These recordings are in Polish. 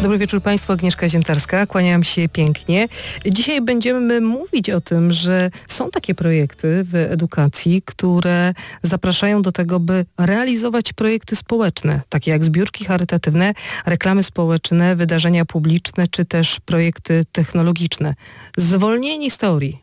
Dobry wieczór Państwu, Agnieszka Ziętarska, kłaniam się pięknie. Dzisiaj będziemy mówić o tym, że są takie projekty w edukacji, które zapraszają do tego, by realizować projekty społeczne, takie jak zbiórki charytatywne, reklamy społeczne, wydarzenia publiczne, czy też projekty technologiczne. Zwolnieni z teorii.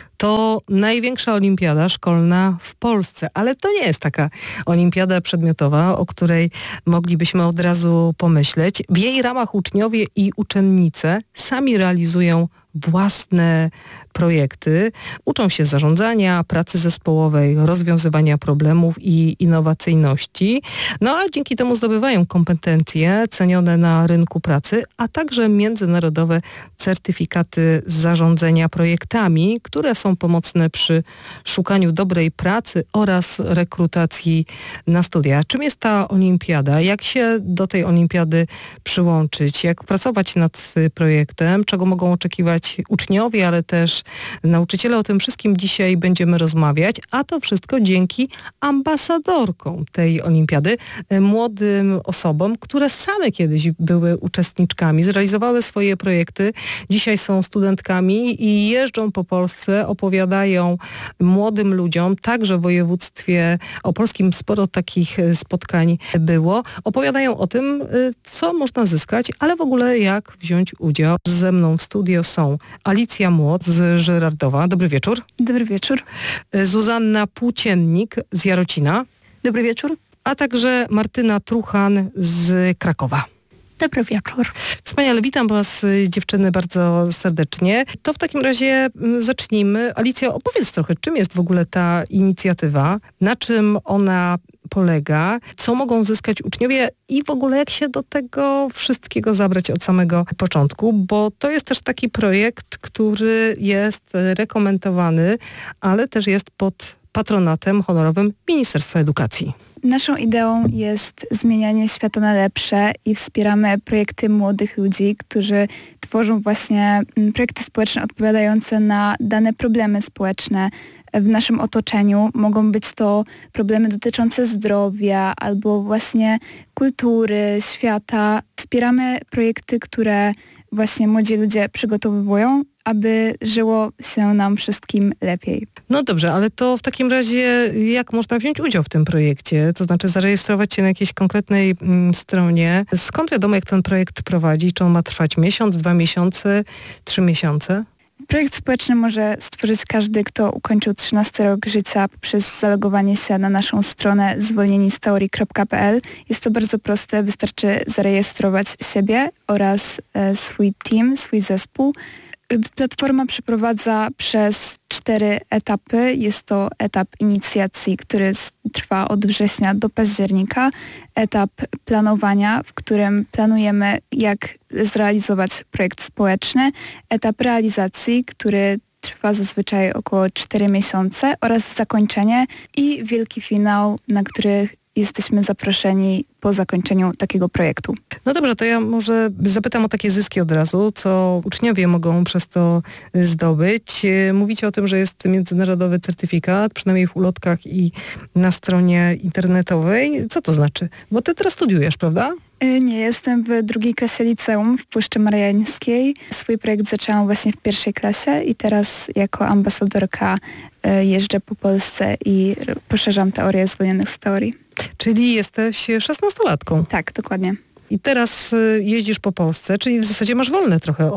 To największa olimpiada szkolna w Polsce, ale to nie jest taka olimpiada przedmiotowa, o której moglibyśmy od razu pomyśleć. W jej ramach uczniowie i uczennice sami realizują własne projekty, uczą się zarządzania, pracy zespołowej, rozwiązywania problemów i innowacyjności. No a dzięki temu zdobywają kompetencje cenione na rynku pracy, a także międzynarodowe certyfikaty zarządzania projektami, które są pomocne przy szukaniu dobrej pracy oraz rekrutacji na studia. Czym jest ta olimpiada? Jak się do tej olimpiady przyłączyć? Jak pracować nad projektem? Czego mogą oczekiwać uczniowie, ale też nauczyciele? O tym wszystkim dzisiaj będziemy rozmawiać, a to wszystko dzięki ambasadorkom tej olimpiady, młodym osobom, które same kiedyś były uczestniczkami, zrealizowały swoje projekty, dzisiaj są studentkami i jeżdżą po Polsce, opowiadają młodym ludziom, także w województwie opolskim sporo takich spotkań było, opowiadają o tym, co można zyskać, ale w ogóle jak wziąć udział. Ze mną w studio są Alicja Młot z Żyrardowa. Dobry wieczór. Dobry wieczór. Zuzanna Płóciennik z Jarocina. Dobry wieczór. A także Martyna Truchan z Krakowa. Dobry wieczór. Wspaniale, witam Was dziewczyny bardzo serdecznie. To w takim razie zacznijmy. Alicja, opowiedz trochę, czym jest w ogóle ta inicjatywa, na czym ona polega, co mogą zyskać uczniowie i w ogóle jak się do tego wszystkiego zabrać od samego początku, bo to jest też taki projekt, który jest rekomendowany, ale też jest pod patronatem honorowym Ministerstwa Edukacji. Naszą ideą jest zmienianie świata na lepsze i wspieramy projekty młodych ludzi, którzy tworzą właśnie projekty społeczne odpowiadające na dane problemy społeczne w naszym otoczeniu. Mogą być to problemy dotyczące zdrowia albo właśnie kultury, świata. Wspieramy projekty, które właśnie młodzi ludzie przygotowują, aby żyło się nam wszystkim lepiej. No dobrze, ale to w takim razie jak można wziąć udział w tym projekcie? To znaczy zarejestrować się na jakiejś konkretnej stronie. Skąd wiadomo, jak ten projekt prowadzi? Czy on ma trwać miesiąc, 2 miesiące, 3 miesiące? Projekt społeczny może stworzyć każdy, kto ukończył 13 rok życia poprzez zalogowanie się na naszą stronę zwolnienisteorii.pl. Jest to bardzo proste, wystarczy zarejestrować siebie oraz swój team, swój zespół. Platforma przeprowadza przez 4 etapy. Jest to etap inicjacji, który trwa od września do października. Etap planowania, w którym planujemy, jak zrealizować projekt społeczny. Etap realizacji, który trwa zazwyczaj około 4 miesiące oraz zakończenie i wielki finał, na który jesteśmy zaproszeni po zakończeniu takiego projektu. No dobrze, to ja może zapytam o takie zyski od razu, co uczniowie mogą przez to zdobyć. Mówicie o tym, że jest międzynarodowy certyfikat, przynajmniej w ulotkach i na stronie internetowej. Co to znaczy? Bo ty teraz studiujesz, prawda? Nie, jestem w 2. klasie liceum w Puszczy Mariańskiej. Swój projekt zaczęłam właśnie w 1. klasie i teraz jako ambasadorka jeżdżę po Polsce i poszerzam teorię zwolnionych z teorii. Czyli jesteś 16-latką. Tak, dokładnie. I teraz jeździsz po Polsce, czyli w zasadzie masz wolne trochę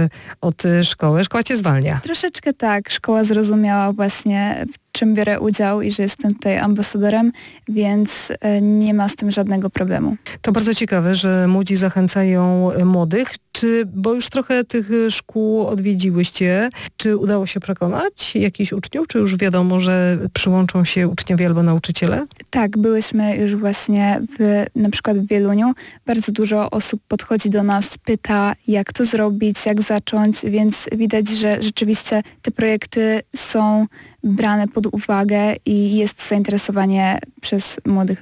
od szkoły. Szkoła cię zwalnia. Troszeczkę tak. Szkoła zrozumiała właśnie, w czym biorę udział i że jestem tutaj ambasadorem, więc nie ma z tym żadnego problemu. To bardzo ciekawe, że młodzi zachęcają młodych. Bo już trochę tych szkół odwiedziłyście, czy udało się przekonać jakichś uczniów, czy już wiadomo, że przyłączą się uczniowie albo nauczyciele? Tak, byłyśmy już właśnie na przykład w Wieluniu. Bardzo dużo osób podchodzi do nas, pyta, jak to zrobić, jak zacząć, więc widać, że rzeczywiście te projekty są brane pod uwagę i jest zainteresowanie przez młodych ludzi.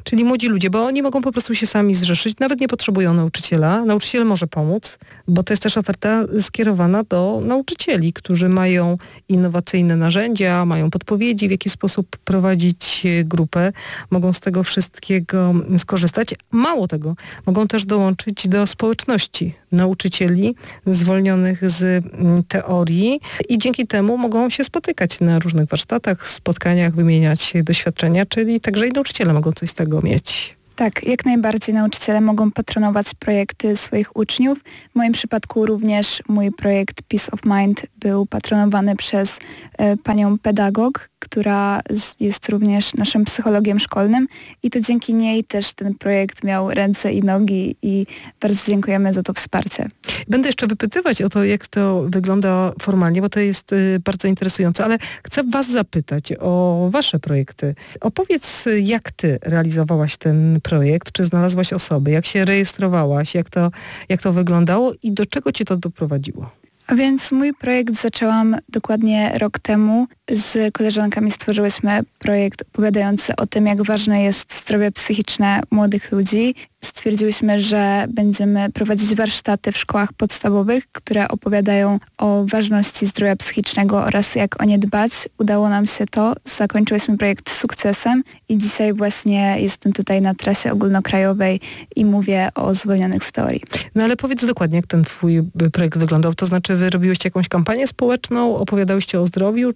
Czyli młodzi ludzie, bo oni mogą po prostu się sami zrzeszyć, nawet nie potrzebują nauczyciela. Nauczyciel może pomóc, bo to jest też oferta skierowana do nauczycieli, którzy mają innowacyjne narzędzia, mają podpowiedzi, w jaki sposób prowadzić grupę. Mogą z tego wszystkiego skorzystać. Mało tego, mogą też dołączyć do społeczności nauczycieli zwolnionych z teorii i dzięki temu mogą się spotykać na różnych warsztatach, spotkaniach, wymieniać doświadczenia, czyli także i nauczyciele mogą coś z tego mieć. Tak, jak najbardziej nauczyciele mogą patronować projekty swoich uczniów. W moim przypadku również mój projekt Peace of Mind był patronowany przez panią pedagog, która jest również naszym psychologiem szkolnym i to dzięki niej też ten projekt miał ręce i nogi i bardzo dziękujemy za to wsparcie. Będę jeszcze wypytywać o to, jak to wygląda formalnie, bo to jest bardzo interesujące, ale chcę was zapytać o wasze projekty. Opowiedz, jak ty realizowałaś ten projekt, czy znalazłaś osoby, jak się rejestrowałaś, jak to wyglądało i do czego cię to doprowadziło? A więc mój projekt zaczęłam dokładnie rok temu. Z koleżankami stworzyłyśmy projekt opowiadający o tym, jak ważne jest zdrowie psychiczne młodych ludzi. Stwierdziłyśmy, że będziemy prowadzić warsztaty w szkołach podstawowych, które opowiadają o ważności zdrowia psychicznego oraz jak o nie dbać. Udało nam się to. Zakończyłyśmy projekt z sukcesem i dzisiaj właśnie jestem tutaj na trasie ogólnokrajowej i mówię o zwolnionych z teorii. No ale powiedz dokładnie, jak ten twój projekt wyglądał. To znaczy, wy robiłyście jakąś kampanię społeczną, opowiadałyście o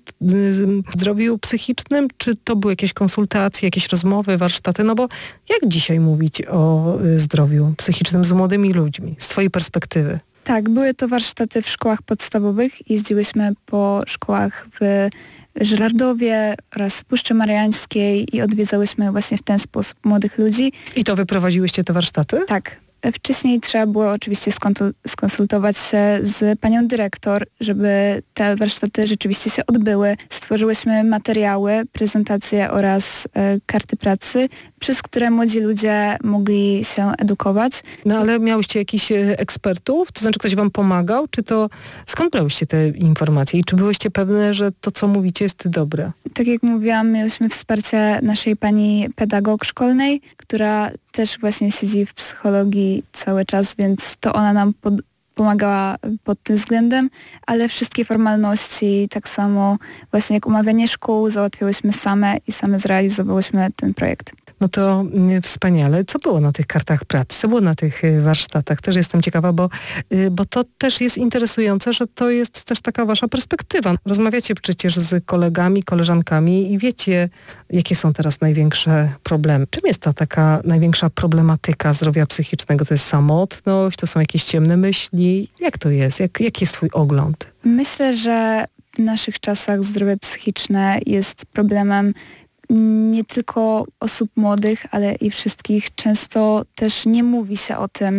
zdrowiu psychicznym, czy to były jakieś konsultacje, jakieś rozmowy, warsztaty? No bo jak dzisiaj mówić o zdrowiu psychicznym z młodymi ludźmi, z twojej perspektywy? Tak, były to warsztaty w szkołach podstawowych. Jeździłyśmy po szkołach w Żyrardowie oraz w Puszczy Mariańskiej i odwiedzałyśmy właśnie w ten sposób młodych ludzi. I to wyprowadziłyście te warsztaty? Tak. Wcześniej trzeba było oczywiście skonsultować się z panią dyrektor, żeby te warsztaty rzeczywiście się odbyły. Stworzyłyśmy materiały, prezentacje oraz karty pracy, przez które młodzi ludzie mogli się edukować. No ale miałyście jakichś ekspertów? To znaczy ktoś wam pomagał? Czy to skąd brałyście te informacje? I czy byłyście pewne, że to, co mówicie, jest dobre? Tak jak mówiłam, miałyśmy wsparcie naszej pani pedagog szkolnej, która też właśnie siedzi w psychologii cały czas, więc to ona nam pomagała pod tym względem, ale wszystkie formalności, tak samo właśnie jak umawianie szkół, załatwiałyśmy same i same zrealizowałyśmy ten projekt. No to wspaniale. Co było na tych kartach pracy? Co było na tych warsztatach? Też jestem ciekawa, bo to też jest interesujące, że to jest też taka wasza perspektywa. Rozmawiacie przecież z kolegami, koleżankami i wiecie, jakie są teraz największe problemy. Czym jest ta taka największa problematyka zdrowia psychicznego? To jest samotność? To są jakieś ciemne myśli? Jak to jest? Jaki jest twój ogląd? Myślę, że w naszych czasach zdrowie psychiczne jest problemem nie tylko osób młodych, ale i wszystkich. Często też nie mówi się o tym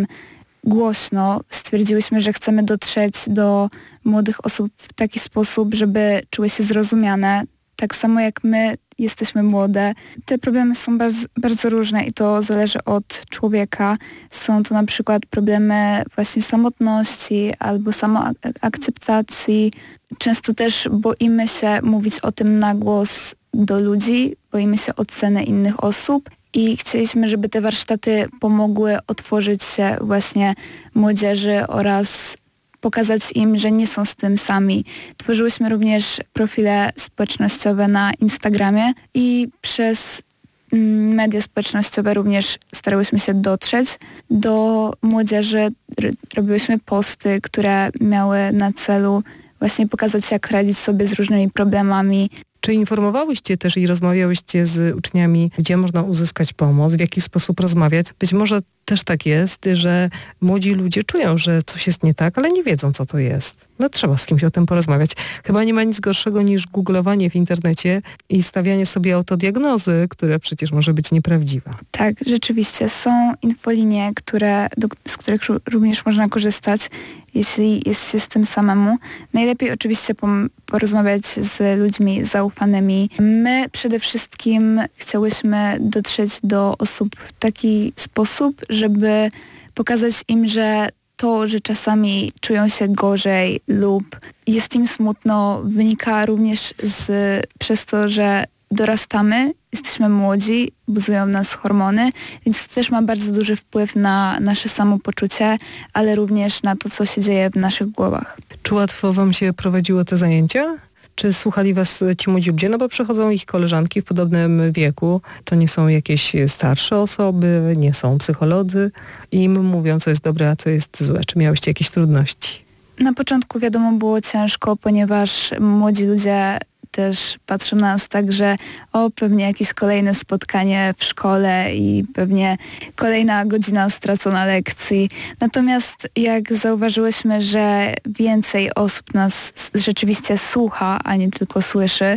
głośno. Stwierdziłyśmy, że chcemy dotrzeć do młodych osób w taki sposób, żeby czuły się zrozumiane. Tak samo jak my jesteśmy młode. Te problemy są bardzo, bardzo różne i to zależy od człowieka. Są to na przykład problemy właśnie samotności albo samoakceptacji. Często też boimy się mówić o tym na głos do ludzi, boimy się oceny innych osób i chcieliśmy, żeby te warsztaty pomogły otworzyć się właśnie młodzieży oraz pokazać im, że nie są z tym sami. Tworzyłyśmy również profile społecznościowe na Instagramie i przez media społecznościowe również starałyśmy się dotrzeć do młodzieży. Robiłyśmy posty, które miały na celu właśnie pokazać, jak radzić sobie z różnymi problemami. Czy informowałyście też i rozmawiałyście z uczniami, gdzie można uzyskać pomoc, w jaki sposób rozmawiać? Być może też tak jest, że młodzi ludzie czują, że coś jest nie tak, ale nie wiedzą, co to jest. No trzeba z kimś o tym porozmawiać. Chyba nie ma nic gorszego niż googlowanie w internecie i stawianie sobie autodiagnozy, która przecież może być nieprawdziwa. Tak, rzeczywiście. Są infolinie, z których również można korzystać, jeśli jest się z tym samemu. Najlepiej oczywiście porozmawiać z ludźmi zaufanymi. My przede wszystkim chciałyśmy dotrzeć do osób w taki sposób, żeby pokazać im, że to, że czasami czują się gorzej lub jest im smutno, wynika również przez to, że dorastamy, jesteśmy młodzi, buzują nas hormony, więc to też ma bardzo duży wpływ na nasze samopoczucie, ale również na to, co się dzieje w naszych głowach. Czy łatwo wam się prowadziło te zajęcia? Czy słuchali was ci młodzi ludzie? No bo przychodzą ich koleżanki w podobnym wieku. To nie są jakieś starsze osoby, nie są psycholodzy i im mówią, co jest dobre, a co jest złe. Czy miałyście jakieś trudności? Na początku wiadomo było ciężko, ponieważ młodzi ludzie też patrzą na nas tak, że pewnie jakieś kolejne spotkanie w szkole i pewnie kolejna godzina stracona lekcji. Natomiast jak zauważyłyśmy, że więcej osób nas rzeczywiście słucha, a nie tylko słyszy,